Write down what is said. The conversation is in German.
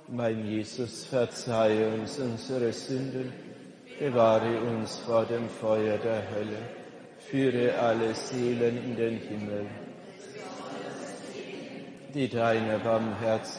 Mein Jesus, verzeihe uns unsere Sünden, bewahre uns vor dem Feuer der Hölle, führe alle Seelen in den Himmel, die deiner Barmherzigkeit